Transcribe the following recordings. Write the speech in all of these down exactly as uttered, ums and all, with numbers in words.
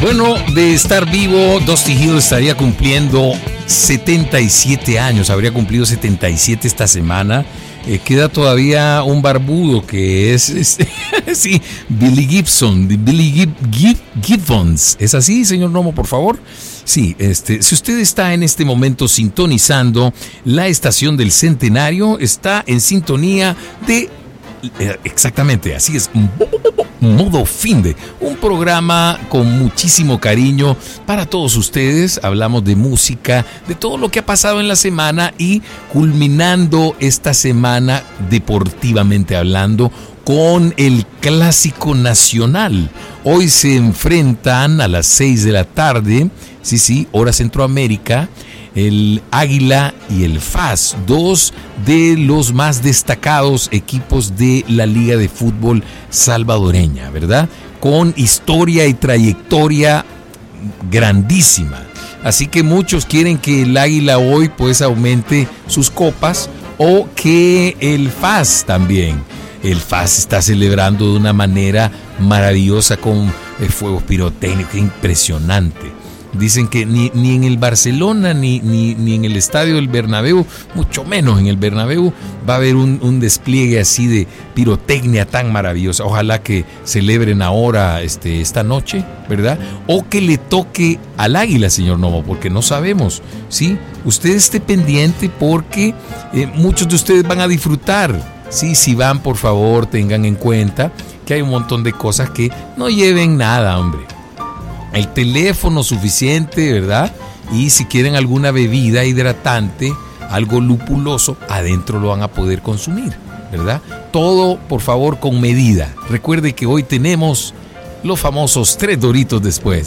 Bueno, de estar vivo, Dusty Hill estaría cumpliendo setenta y siete años, habría cumplido setenta y siete esta semana. Eh, queda todavía un barbudo que es, es sí, Billy Gibson, Billy Gib, Gib, Gibbons. ¿Es así, señor Nomo, por favor? Sí, este, si usted está en este momento sintonizando la estación del Centenario, está en sintonía de... Exactamente, así es, Modo Finde, un programa con muchísimo cariño para todos ustedes. Hablamos de música, de todo lo que ha pasado en la semana y culminando esta semana deportivamente hablando con el Clásico Nacional. Hoy se enfrentan a las seis de la tarde, sí, sí, hora Centroamérica, el Águila y el F A S, dos de los más destacados equipos de la Liga de Fútbol salvadoreña, ¿verdad? Con historia y trayectoria grandísima. Así que muchos quieren que el Águila hoy pues aumente sus copas o que el F A S también. El F A S está celebrando de una manera maravillosa con fuegos pirotécnicos, impresionante. Dicen que ni, ni en el Barcelona, ni, ni, ni en el estadio del Bernabéu, mucho menos en el Bernabéu, va a haber un, un despliegue así de pirotecnia tan maravillosa. Ojalá que celebren ahora, este, esta noche, ¿verdad? O que le toque al Águila, señor Nomo, porque no sabemos, ¿sí? Usted esté pendiente porque eh, muchos de ustedes van a disfrutar. Sí, si van, por favor, tengan en cuenta que hay un montón de cosas que no lleven nada, hombre. El teléfono suficiente, ¿verdad? Y si quieren alguna bebida hidratante, algo lupuloso, adentro lo van a poder consumir, ¿verdad? Todo, por favor, con medida. Recuerde que hoy tenemos los famosos tres doritos después.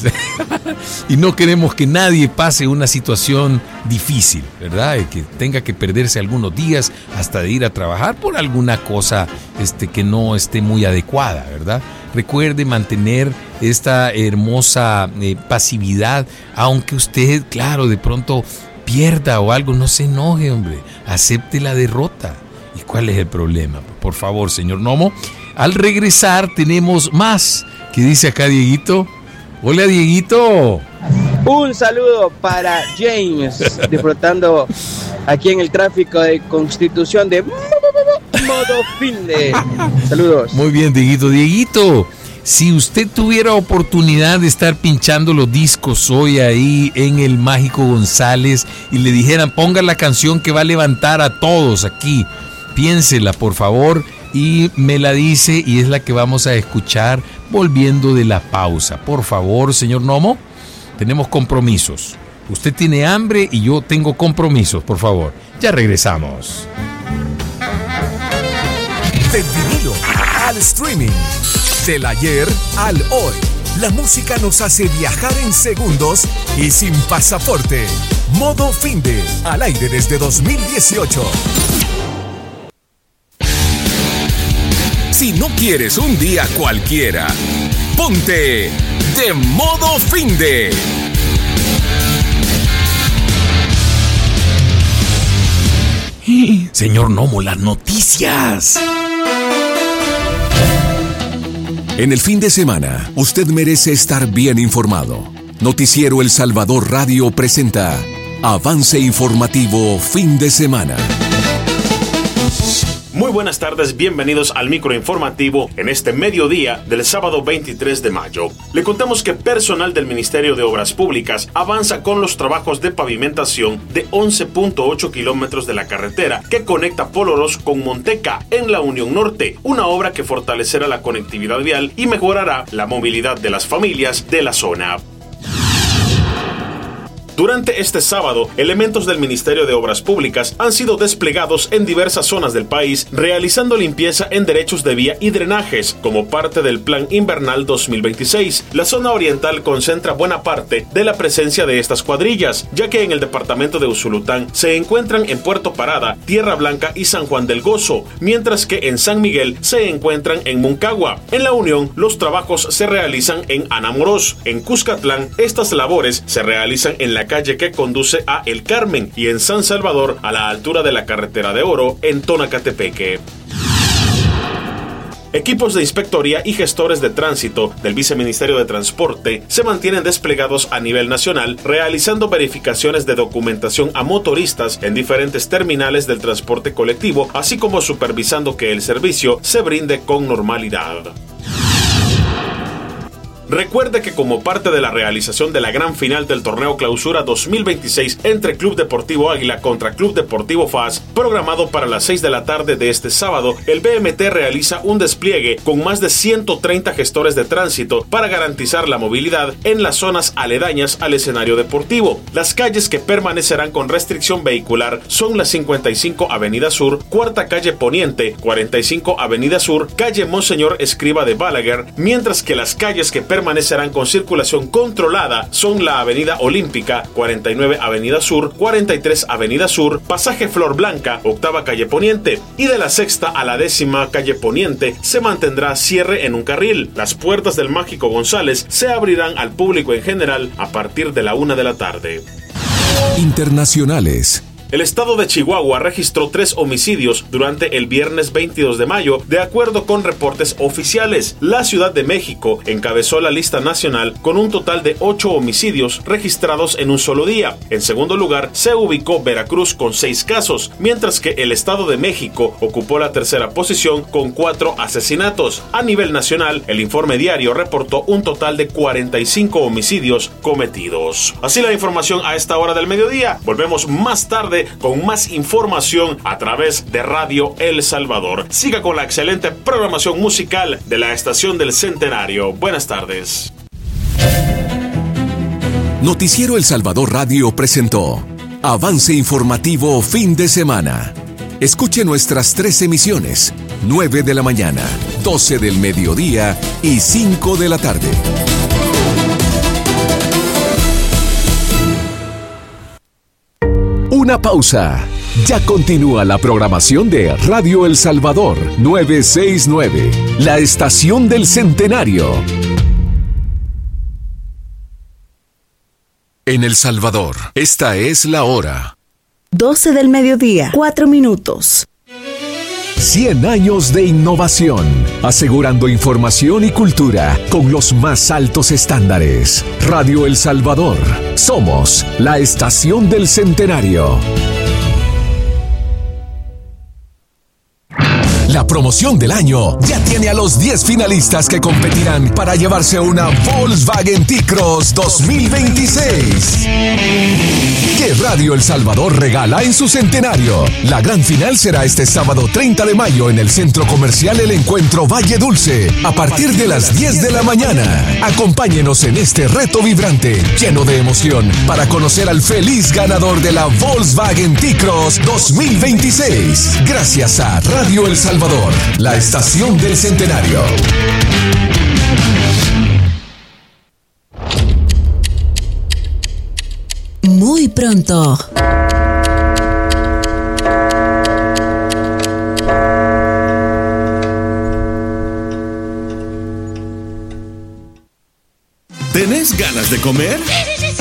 Y no queremos que nadie pase una situación difícil, ¿verdad? Que tenga que perderse algunos días hasta de ir a trabajar por alguna cosa este, que no esté muy adecuada, ¿verdad? Recuerde mantener esta hermosa eh, pasividad, aunque usted, claro, de pronto pierda o algo, no se enoje, hombre, acepte la derrota. ¿Y cuál es el problema? Por favor, señor Nomo, al regresar tenemos más. ¿Qué dice acá Dieguito? Hola, Dieguito. Un saludo para James, disfrutando aquí en el tráfico de Constitución de Modo Finde. Saludos. Muy bien, Dieguito. Dieguito, si usted tuviera oportunidad de estar pinchando los discos hoy ahí en el Mágico González y le dijeran, ponga la canción que va a levantar a todos aquí, piénsela, por favor, y me la dice y es la que vamos a escuchar volviendo de la pausa. Por favor, señor Nomo, tenemos compromisos. Usted tiene hambre y yo tengo compromisos, por favor. Ya regresamos. Del vinilo al streaming, del ayer al hoy. La música nos hace viajar en segundos y sin pasaporte. Modo Finde, al aire desde dos mil dieciocho. Si no quieres un día cualquiera, ponte de Modo Finde. Señor Nomo, las noticias. En el fin de semana, usted merece estar bien informado. Noticiero El Salvador Radio presenta Avance Informativo Fin de Semana. Muy buenas tardes, bienvenidos al microinformativo en este mediodía del sábado veintitrés de mayo. Le contamos que personal del Ministerio de Obras Públicas avanza con los trabajos de pavimentación de once punto ocho kilómetros de la carretera que conecta Poloros con Monteca en la Unión Norte, una obra que fortalecerá la conectividad vial y mejorará la movilidad de las familias de la zona. Durante este sábado, elementos del Ministerio de Obras Públicas han sido desplegados en diversas zonas del país, realizando limpieza en derechos de vía y drenajes, como parte del Plan Invernal dos mil veintiséis. La zona oriental concentra buena parte de la presencia de estas cuadrillas, ya que en el departamento de Usulután se encuentran en Puerto Parada, Tierra Blanca y San Juan del Gozo, mientras que en San Miguel se encuentran en Moncagua. En La Unión, los trabajos se realizan en Anamorós. En Cuscatlán, estas labores se realizan en la calle que conduce a El Carmen y en San Salvador a la altura de la carretera de Oro en Tonacatepeque. Equipos de inspectoría y gestores de tránsito del Viceministerio de Transporte se mantienen desplegados a nivel nacional, realizando verificaciones de documentación a motoristas en diferentes terminales del transporte colectivo, así como supervisando que el servicio se brinde con normalidad. Recuerde que como parte de la realización de la gran final del Torneo Clausura dos mil veintiséis entre Club Deportivo Águila contra Club Deportivo F A S, programado para las seis de la tarde de este sábado, el B M T realiza un despliegue con más de ciento treinta gestores de tránsito para garantizar la movilidad en las zonas aledañas al escenario deportivo. Las calles que permanecerán con restricción vehicular son la cincuenta y cinco Avenida Sur, Cuarta Calle Poniente, cuarenta y cinco Avenida Sur, Calle Monseñor Escriba de Balaguer, mientras que las calles que permanecerán con circulación controlada son la Avenida Olímpica, cuarenta y nueve Avenida Sur, cuarenta y tres Avenida Sur, Pasaje Flor Blanca, Octava Calle Poniente, y de la Sexta a la Décima Calle Poniente se mantendrá cierre en un carril. Las puertas del Mágico González se abrirán al público en general a partir de la una de la tarde. Internacionales. El estado de Chihuahua registró tres homicidios durante el viernes veintidós de mayo, de acuerdo con reportes oficiales. La Ciudad de México encabezó la lista nacional con un total de ocho homicidios registrados en un solo día. En segundo lugar se ubicó Veracruz con seis casos, mientras que el Estado de México ocupó la tercera posición con cuatro asesinatos. A nivel nacional, el informe diario reportó un total de cuarenta y cinco homicidios cometidos. Así la información a esta hora del mediodía. Volvemos más tarde con más información a través de Radio El Salvador. Siga con la excelente programación musical de la Estación del Centenario. Buenas tardes. Noticiero El Salvador Radio presentó Avance Informativo Fin de Semana. Escuche nuestras tres emisiones: nueve de la mañana, doce del mediodía y cinco de la tarde. Una pausa. Ya continúa la programación de Radio El Salvador novecientos sesenta y nueve, la Estación del Centenario. En El Salvador, esta es la hora. doce del mediodía, cuatro minutos. cien años de innovación, asegurando información y cultura con los más altos estándares. Radio El Salvador, somos la Estación del Centenario. La promoción del año ya tiene a los diez finalistas que competirán para llevarse una Volkswagen T-Cross dos mil veintiséis. Que Radio El Salvador regala en su centenario. La gran final será este sábado treinta de mayo en el Centro Comercial El Encuentro Valle Dulce, a partir de las diez de la mañana. Acompáñenos en este reto vibrante, lleno de emoción, para conocer al feliz ganador de la Volkswagen T-Cross dos mil veintiséis. Gracias a Radio El Salvador, la Estación del Centenario. Muy pronto. ¿Tenés ganas de comer?